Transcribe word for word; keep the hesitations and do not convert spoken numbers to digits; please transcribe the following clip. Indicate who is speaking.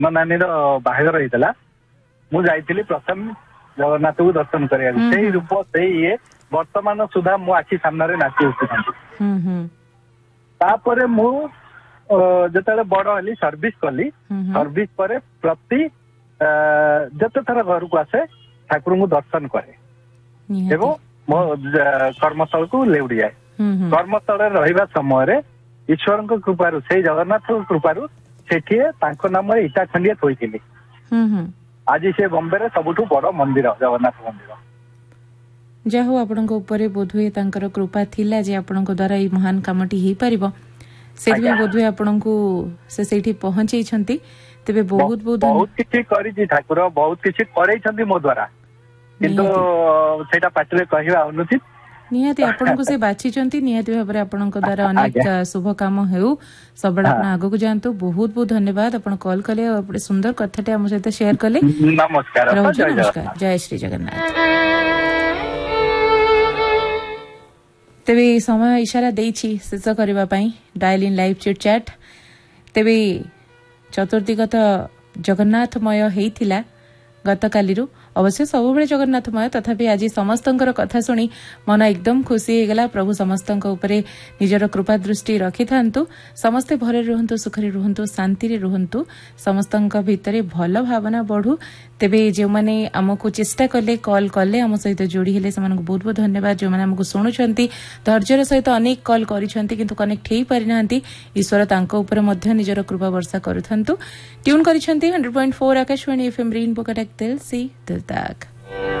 Speaker 1: ମୋ ନାନୀର ବାହାଘର ହେଇଥିଲା ମୁଁ ଯାଇଥିଲି ପ୍ରଥମ ଜଗନ୍ନାଥଙ୍କୁ ଦର୍ଶନ କରିବାକୁ ସେଇ ରୂପ ସେଇ ଇଏ ବର୍ତ୍ତମାନ ସୁଦ୍ଧା ମୋ ଆଖି ସାମ୍ନାରେ ନାଚି ଉଠୁଛନ୍ତି। ତାପରେ ମୁଁ ଯେତେବେଳେ ବଡ ହେଲି ସର୍ଭିସ କଲି ସର୍ଭିସ ପରେ ପ୍ରତି ଯେତେ ଥର ଘରକୁ ଆସେ ଠାକୁରଙ୍କୁ ଦର୍ଶନ କରେ ଏବଂ ମୋ କର୍ମସ୍ଥଳକୁ ଲେଉଡି ଯାଏ। କର୍ମସ୍ଥଳରେ ରହିବା ସମୟରେ ଈଶ୍ୱରଙ୍କ କୃପାରୁ ସେଇ ଜଗନ୍ନାଥଙ୍କ କୃପାରୁ ସେଠି ତାଙ୍କ ନାମରେ ଇଟା ଖଣ୍ଡିଏ ଥୋଇଥିଲି। ଆଜି ସେ ବମ୍ବେରେ ସବୁଠୁ ବଡ ମନ୍ଦିର ଜଗନ୍ନାଥ ମନ୍ଦିର।
Speaker 2: ଯାହା ହଉ ଆପଣଙ୍କ ଉପରେ ବୋଧହୁଏ ତାଙ୍କର କୃପା ଥିଲା ଯେ ଆପଣଙ୍କ ଦ୍ୱାରା ଏଇ ମହାନ କାମଟି ହେଇପାରିବ ସେଥିପାଇଁ ବୋଧହୁଏ ଆପଣଙ୍କୁ ସେ ସେଇଠି ପହଞ୍ଚେଇଛନ୍ତି। ତେବେ ବହୁତ ବହୁତ
Speaker 1: ବହୁତ କିଛି କରିଛି ଠାକୁର ବହୁତ କିଛି କରେଇଛନ୍ତି ମୋ ଦ୍ୱାରା କିନ୍ତୁ ସେଇଟା ପାଟିରେ କହିବା ଅନୁଚିତ।
Speaker 2: ନିହାତି ଆପଣଙ୍କୁ ସେ ବାଛିଛନ୍ତି ନିହାତି ଭାବରେ ଆପଣଙ୍କ ଦ୍ୱାରା ଅନେକ ଶୁଭ କାମ ହେଉ ସବୁବେଳେ ଆପଣ ଆଗକୁ ଯାଆନ୍ତୁ। ବହୁତ ବହୁତ ଧନ୍ୟବାଦ ଆପଣ କଲ୍ କଲେ ଗୋଟେ ସୁନ୍ଦର କଥାଟେ ଆମ ସହିତ ସେୟାର କଲେ।
Speaker 1: ନମସ୍କାର
Speaker 2: ନମସ୍କାର ଜୟ ଶ୍ରୀ ଜଗନ୍ନାଥ। ତେବେ ସମୟ ଇଶାରା ଦେଇଛି ଶେଷ କରିବା ପାଇଁ dial in live chit chaat. ତେବେ ଚତୁର୍ଦିଗ ତ ଜଗନ୍ନାଥମୟ ହେଇଥିଲା ଗତକାଲିରୁ ଅବଶ୍ୟ ସବୁବେଳେ ଜଗନ୍ନାଥମୟ ତଥାପି ଆଜି ସମସ୍ତଙ୍କର କଥା ଶୁଣି ମନ ଏକଦମ ଖୁସି ହେଇଗଲା। ପ୍ରଭୁ ସମସ୍ତଙ୍କ ଉପରେ ନିଜର କୃପା ଦୃଷ୍ଟି ରଖିଥାନ୍ତୁ। ସମସ୍ତେ ଭଲରେ ରୁହନ୍ତୁ ସୁଖରେ ରୁହନ୍ତୁ ଶାନ୍ତିରେ ରୁହନ୍ତୁ ସମସ୍ତଙ୍କ ଭିତରେ ଭଲ ଭାବନା ବଢୁ। ତେବେ ଯେଉଁମାନେ ଆମକୁ ଚେଷ୍ଟା କଲେ କଲ୍ କଲେ ଆମ ସହିତ ଯୋଡ଼ି ହେଲେ ସେମାନଙ୍କୁ ବହୁତ ବହୁତ ଧନ୍ୟବାଦ। ଯେଉଁମାନେ ଆମକୁ ଶୁଣୁଛନ୍ତି ଧୈର୍ଯ୍ୟର ସହିତ ଅନେକ କଲ୍ କରିଛନ୍ତି କିନ୍ତୁ କନେକ୍ଟ ହେଇପାରିନାହାନ୍ତି ଈଶ୍ୱର ତାଙ୍କ ଉପରେ ମଧ୍ୟ ନିଜର କୃପା ବର୍ଷା କରୁଥାନ୍ତୁ। ଟ୍ୟୁନ୍ କରିଛନ୍ତି hundred point four Akashvani FM rainbow Cuttack ଦିଲ୍ ସେ ଦିଲ୍ ତକ୍।